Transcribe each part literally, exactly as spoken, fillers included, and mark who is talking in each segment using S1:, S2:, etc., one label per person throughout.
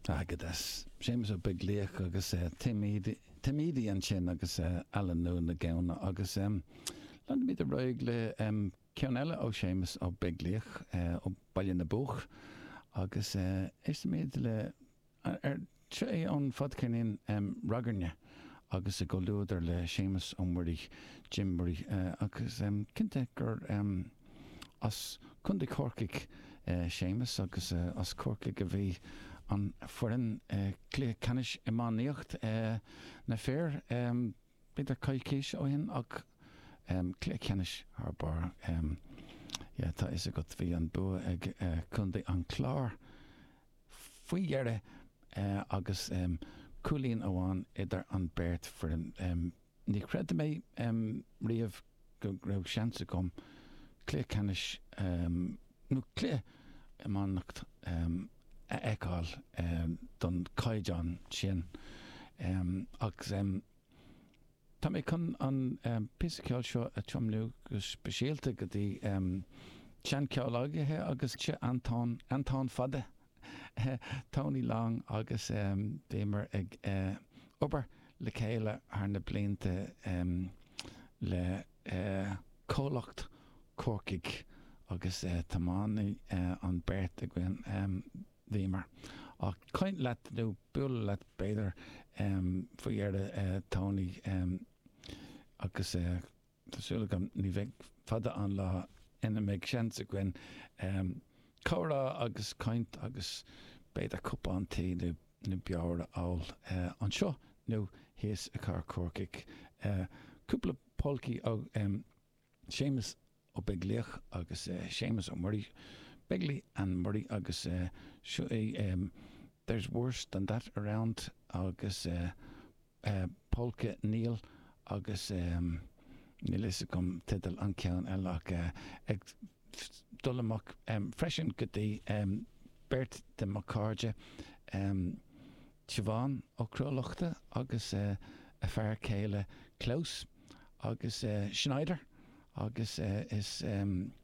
S1: Agadas. Sémas ó big léach agus timídi an sin agus Alan nó na gceanna agus land míad a roiig le ceann eile ó sémas ó big léach ó bailin na buch agus is míad le ar tre an fadcinnin ragarne agus a go luúdar le sémas ó muirí Jim Murray agus cinnte gur as chunda córcaigh sémas agus as córcaigh a bhí an foran clé canis i máníocht na fér beidir caiicéis ó hin ach clé canis ar bar tá is a go bhí an bu ag chunda an chlár faoi dhearre agus coolín amháin idir an beirt foran ní creid mé riamh go raibh seansa gom clé canis nó clé i mánacht eáil don caiideán sin agus tá mé chun an písaceáil seo a tiomlú go speisialta go dtí sean ceálagathe agus te antán antán fada Tony Long agus démar ag obair le chéile ar na blianta le cólacht córcaigh agus tamánaí an beirt a gin bhímar ach caint leat nó buail leat beidir faoiarda Tony agus tásúla go ní bheith fada an lá ina méid seans a gin cabhra agus caint agus beidir cuppa an taí nó beabhar áil an seo nó híos a car córcaigh cúpla polcaí ó sémas ó big léach agus sémas ó Murray Begley and Murray agus uh, sure, um, there's worse than that around agus uh, uh, Polka Neil agus um, Neil is gom tidal an ceann eile ach ag dulamach um, freisin go dtí um, Bert de Macarja um, Siobhan ó Crólachta agus uh, a fear céile Klaus agus uh, Schneider agus uh, is um,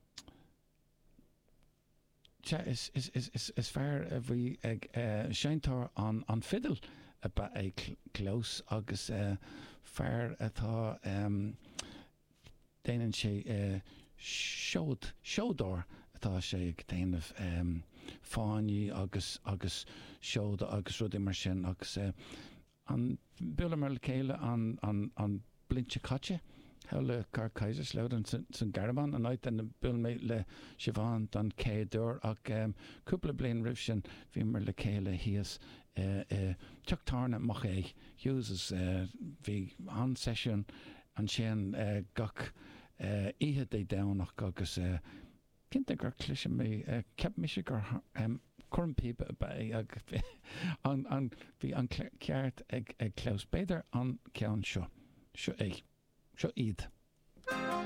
S1: is is is is is fair a bhí ag seintar an an fiddle a ba ag Klaus agus fair atá déanann sé seód seódár atá sé ag déanamh fáinní agus agus seód agus rudí mar sin agus an bualadh mar le chéile an an an blinte caite Helle car Kaiserslautern san Garban an áit an buil mé le Siobhan don céadúir ach cúpla bliain ribh sin bhí mar le chéile híos teachtarna mach é Hughes bhí an session an sin gach ihe é dánach agus cinnte gur cliise mé ceap mis gur chumpíbe bei ag an bhí an ceart ag Klaus Beidir an ceann seo seo é seo iad